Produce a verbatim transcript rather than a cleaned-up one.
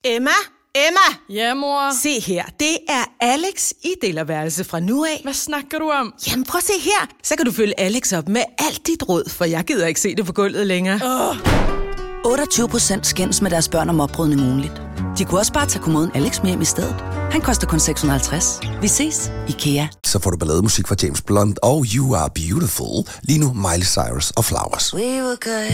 Emma? Emma! Ja, mor? Se her, det er Alex i delerværelse fra nu af. Hvad snakker du om? Jamen prøv at se her, så kan du følge Alex op med alt dit råd, for jeg gider ikke se det på gulvet længere. Åh! otteogtyve procent skændes med deres børn om opbrydning ugenligt. De kunne også bare tage kommoden Alex med hjem i stedet. Han koster kun seks hundrede og halvtreds. Vi ses, IKEA. Så får du ballademusik fra James Blunt og You Are Beautiful. Lige nu Miley Cyrus og Flowers. We were good.